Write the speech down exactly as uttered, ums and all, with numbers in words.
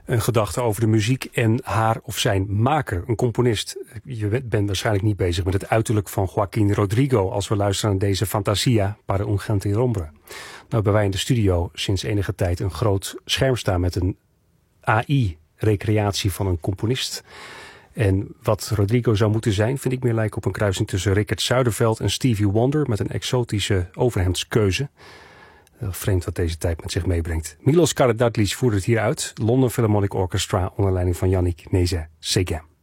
Een gedachte over de muziek en haar of zijn maker, een componist. Je bent waarschijnlijk niet bezig met het uiterlijk van Joaquín Rodrigo als we luisteren naar deze Fantasia para un gentilhombre. Nou hebben wij in de studio sinds enige tijd een groot scherm staan met een A I-recreatie van een componist. En wat Rodrigo zou moeten zijn, vind ik meer lijken op een kruising tussen Rickert Zuiderveld en Stevie Wonder met een exotische overhemdskeuze. Vreemd wat deze tijd met zich meebrengt. Milos Karadatlis voerde het hier uit. London Philharmonic Orchestra onder leiding van Yannick Nézet-Séguin.